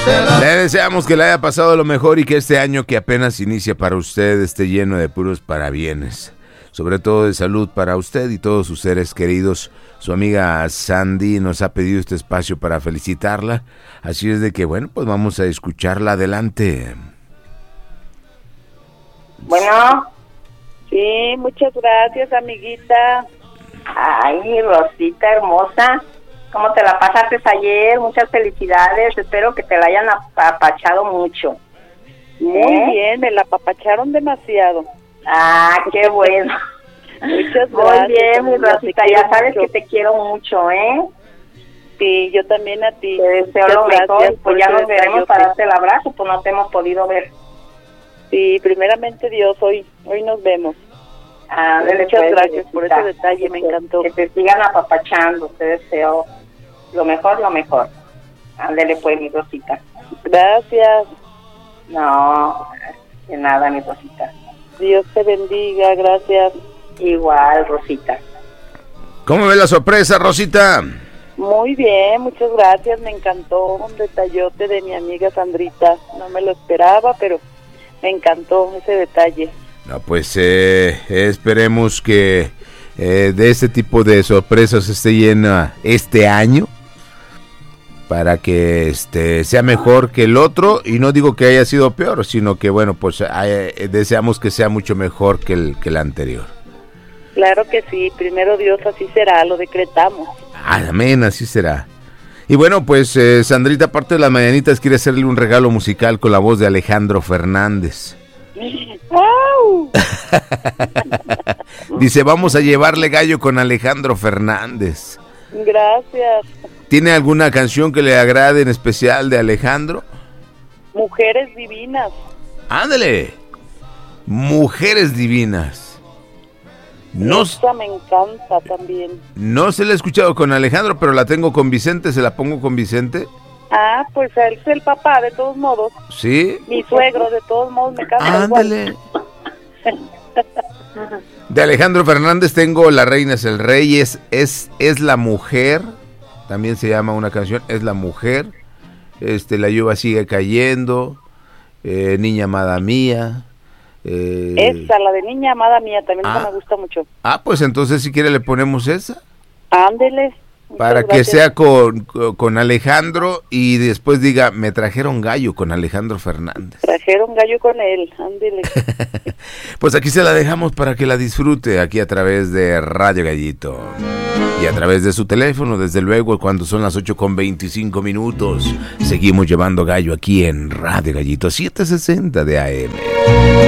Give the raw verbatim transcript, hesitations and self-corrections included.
Le deseamos que le haya pasado lo mejor y que este año que apenas inicia para usted esté lleno de puros parabienes. Sobre todo de salud para usted y todos sus seres queridos. Su amiga Sandy nos ha pedido este espacio para felicitarla. Así es de que, bueno, pues vamos a escucharla. Adelante. Bueno. Sí, muchas gracias, amiguita. Ay, Rosita hermosa. ¿Cómo te la pasaste ayer? Muchas felicidades. Espero que te la hayan apapachado mucho. Muy ¿Eh? bien, me la apapacharon demasiado. Ah, qué bueno. Muchas gracias. Muy bien, mi Rosita, ya sabes mucho. que te quiero mucho, ¿eh? Sí, yo también a ti. Te deseo Muchas lo mejor, gracias pues por ya ese nos veremos detalle. para darte el abrazo, pues no te hemos podido ver. Sí, primeramente Dios, hoy hoy nos vemos. Ah, Muchas pues, gracias por Rosita, ese detalle, me que- encantó. Que te sigan apapachando, te deseo lo mejor, lo mejor. Ándele pues, mi Rosita. Gracias. No, de nada, mi Rosita. Dios te bendiga, gracias. Igual, Rosita. ¿Cómo ve la sorpresa, Rosita? Muy bien, muchas gracias, me encantó un detallote de mi amiga Sandrita. No me lo esperaba, pero me encantó ese detalle. No, pues eh, esperemos que eh, de este tipo de sorpresas esté llena este año para que este sea mejor que el otro, y no digo que haya sido peor, sino que bueno, pues eh, deseamos que sea mucho mejor que el, que el anterior. Claro que sí, primero Dios, así será, lo decretamos. Ah, amén, así será. Y bueno, pues eh, Sandrita, aparte de las mañanitas, quiere hacerle un regalo musical con la voz de Alejandro Fernández. ¡Au! Dice, vamos a llevarle gallo con Alejandro Fernández. Gracias. ¿Tiene alguna canción que le agrade en especial de Alejandro? Mujeres divinas. Ándale. Mujeres divinas. No, Esta me encanta también. no se la he escuchado con Alejandro, pero la tengo con Vicente. ¿Se la pongo con Vicente? Ah, pues él es el papá, de todos modos. Sí. Mi suegro, de todos modos, me canta Ándale. igual. De Alejandro Fernández tengo La Reina es el Rey, es, es, es la mujer, también se llama una canción, es la mujer, este, La lluvia sigue cayendo, eh, Niña amada mía. Eh, Esa, la de Niña amada mía, también ah. esa me gusta mucho. Ah, pues entonces si quiere le ponemos esa, Ándele. para Muchas que gracias. sea con, con Alejandro y después diga, me trajeron gallo con Alejandro Fernández. Trajeron gallo con él, ándele. Pues aquí se la dejamos para que la disfrute aquí a través de Radio Gallito. Y a través de su teléfono, desde luego, cuando son las ocho con veinticinco minutos. Seguimos llevando gallo aquí en Radio Gallito, setecientos sesenta de A M.